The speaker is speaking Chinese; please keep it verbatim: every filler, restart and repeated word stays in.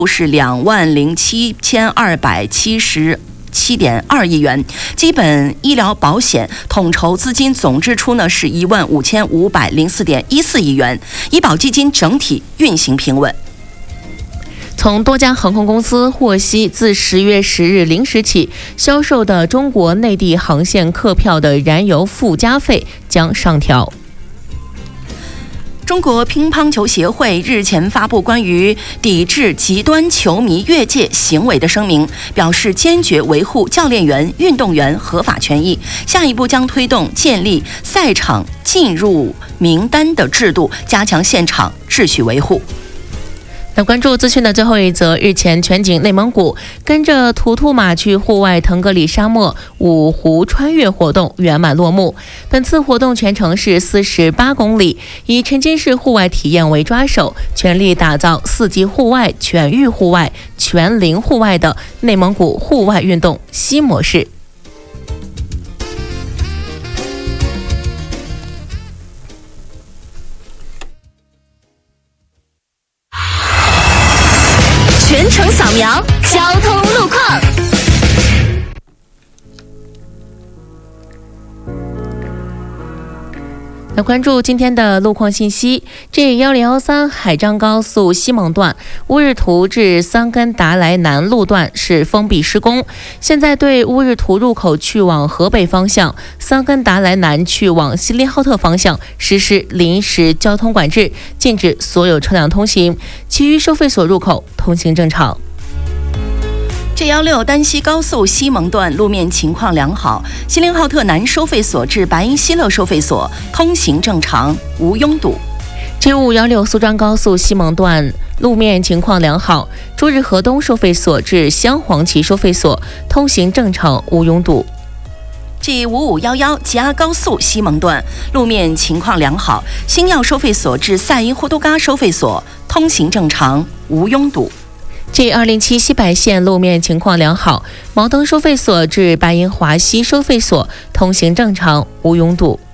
是两万零七千二百七十七点二亿元，基本医疗保险统筹资金总支出呢是一万五千五百零四点一四亿元，医保基金整体运行平稳。 从多家航空公司获悉，自十月十日零时起，销售的中国内地航线客票的燃油附加费将上调。 中国乒乓球协会日前发布关于抵制极端球迷越界行为的声明，表示坚决维护教练员、运动员合法权益，下一步将推动建立赛场进入名单的制度，加强现场秩序维护。 那关注资讯的最后一则，日前全景内蒙古跟着图图马去户外腾格里沙漠五湖穿越活动圆满落幕。本次活动全程是四十八公里，以沉浸式户外体验为抓手，全力打造四级户外、全域户外、全龄户外的内蒙古户外运动新模式。 全程扫描交通路况。 那关注今天的路况信息 ，G 一零一三海张高速西蒙段乌日图至桑根达莱南路段是封闭施工，现在对乌日图入口去往河北方向、桑根达莱南去往锡林浩特方向实施临时交通管制，禁止所有车辆通行，其余收费所入口通行正常。 G 一六丹西高速西蒙段路面情况良好，锡林浩特南收费所至白银西乐收费所通行正常，无拥堵。 G 五一六苏张高速西蒙段路面情况良好，朱日河东收费所至镶黄旗收费所通行正常，无拥堵。 G 五五一一吉阿高速西蒙段路面情况良好，星耀收费所至赛因呼都嘎收费所通行正常，无拥堵。 G 二零七西白线路面情况良好，毛登收费所至白银华西收费所通行正常，无拥堵。